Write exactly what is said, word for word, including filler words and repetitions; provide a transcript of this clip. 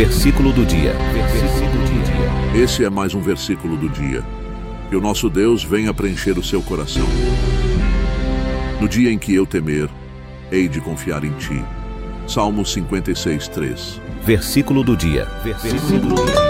Versículo do dia. Versículo do dia. Esse é mais um versículo do dia. Que o nosso Deus venha preencher o seu coração. No dia em que eu temer, hei de confiar em ti. Salmo cinquenta e seis, três. Versículo do dia. Versículo do dia.